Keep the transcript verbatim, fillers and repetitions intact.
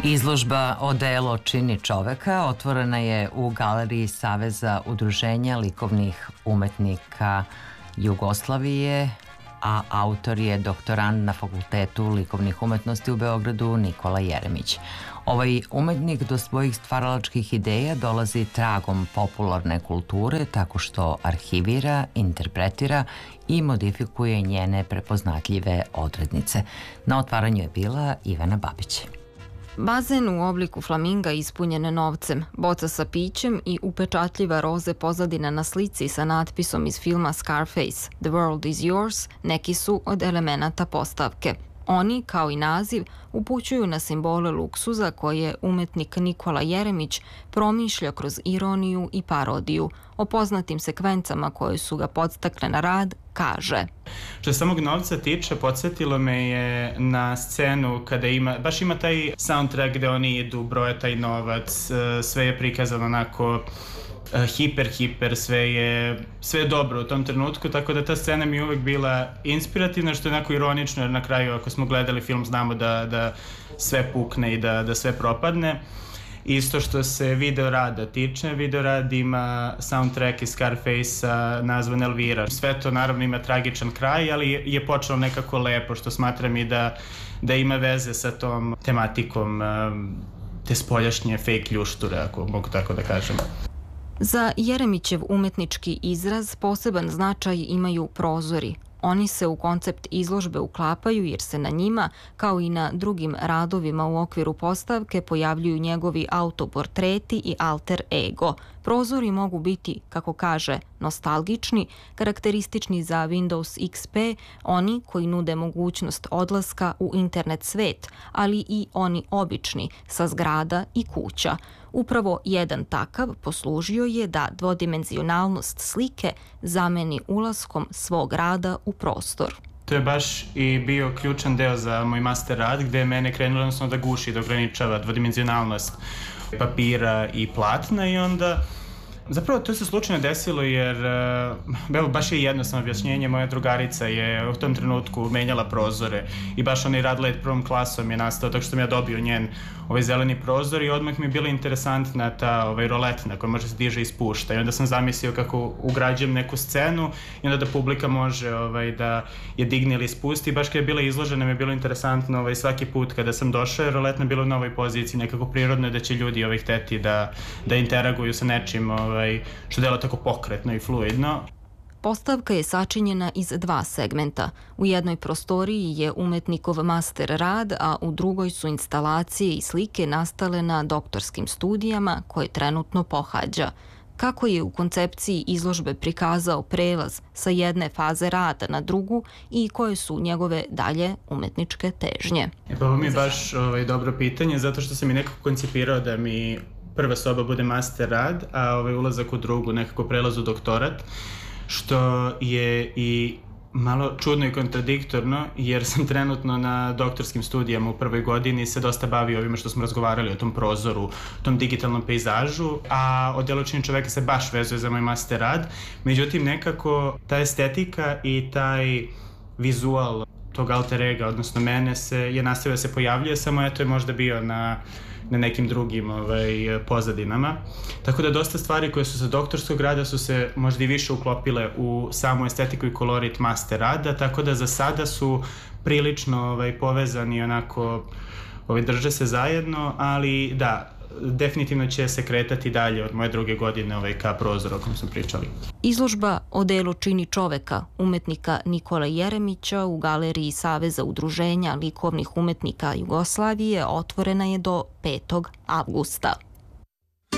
Izložba Odelo čini čoveka otvorena je u Galeriji Saveza udruženja likovnih umetnika Jugoslavije, a autor je doktorant na Fakultetu likovnih umetnosti u Beogradu Nikola Jeremić. Ovaj umetnik do svojih stvaralačkih ideja dolazi tragom popularne kulture tako što arhivira, interpretira i modifikuje njene prepoznatljive odrednice. Na otvaranju je bila Ivana Babić. Bazen u obliku flaminga ispunjen novcem, boca sa pićem i upečatljiva roze pozadina na slici sa natpisom iz filma Scarface The World is Yours neki su od elemenata postavke. Oni, kao i naziv, upućuju na simbole luksuza koje umetnik Nikola Jeremić promišlja kroz ironiju i parodiju. O poznatim sekvencama koje su ga podstakle na rad kaže: Što se samog novca tiče, podsjetilo me je na scenu kada ima, baš ima taj soundtrack gde oni idu, broje taj novac, sve je prikazano onako hiper, hiper, sve je, sve je dobro u tom trenutku, tako da ta scena mi je uvek bila inspirativna, što je onako ironično, jer na kraju ako smo gledali film znamo da, da sve pukne i da, da sve propadne. Isto što se video rada tiče, video rad ima soundtrack iz Scarface-a nazvan Elvira. Sve to naravno ima tragičan kraj, ali je počelo nekako lepo, što smatram i da, da ima veze sa tom tematikom te spoljašnje fake ljušture, ako mogu tako da kažem. Za Jeremićev umetnički izraz poseban značaj imaju prozori. Oni se u koncept izložbe uklapaju jer se na njima, kao i na drugim radovima u okviru postavke, pojavljuju njegovi autoportreti i alter ego. Prozori mogu biti, kako kaže, nostalgični, karakteristični za Windows X P, oni koji nude mogućnost odlaska u internet svet, ali i oni obični, sa zgrada i kuća. Upravo jedan takav poslužio je da dvodimenzionalnost slike zameni ulaskom svog rada u prostor. To je baš i bio ključan deo za moj master rad, gde je mene krenulo jednostavno da guši, da ograničava dvodimenzionalnost papira i platna i onda zapravo to se slučajno desilo jer, evo, baš je jednostavno objašnjenje, moja drugarica je u tom trenutku menjala prozore i baš onaj rad let prvom klasom je nastao tako što sam ja dobio njen ovaj zeleni prozor i odmah mi je bila interesantna ta ovaj, roletna koja može se diže i spušta i onda sam zamislio kako ugrađujem neku scenu i onda da publika može ovaj, da je digne ili spusti. Baš kada je bila izložena mi je bilo interesantno ovaj, svaki put kada sam došao, roletna je bila u novoj poziciji, nekako prirodno je da će ljudi ovaj, hteti da, da interaguju sa nečim ovaj, što dela tako pokretno i fluidno. Postavka je sačinjena iz dva segmenta. U jednoj prostoriji je umetnikov master rad, a u drugoj su instalacije i slike nastale na doktorskim studijama koje trenutno pohađa. Kako je u koncepciji izložbe prikazao prelaz sa jedne faze rada na drugu i koje su njegove dalje umetničke težnje? E pa ovo mi je baš ovaj, dobro pitanje, zato što sam i nekako koncipirao da mi prva soba bude master rad, a ovaj ulazak u drugu nekako prelaz u doktorat, što je i malo čudno i kontradiktorno, jer sam trenutno na doktorskim studijama u prvoj godini se dosta bavio ovime što smo razgovarali o tom prozoru, tom digitalnom pejzažu, a Odelo čini čoveka se baš vezuje za moj master rad. Međutim, nekako ta estetika i taj vizual tog alter ega, odnosno mene, se, je nastavio da se pojavljuje, samo eto je možda bio na na nekim drugim ovaj, pozadinama. Tako da dosta stvari koje su sa doktorskog rada su se možda i više uklopile u samu estetiku i kolorit master rada, tako da za sada su prilično ovaj, povezani, onako ovaj, drže se zajedno, ali da, definitivno će se kretati dalje od moje druge godine ovaj, ka prozoru o kojem smo pričali. Izložba Odelo čini čoveka umetnika Nikola Jeremića u Galeriji Saveza udruženja likovnih umetnika Jugoslavije otvorena je do petog avgusta.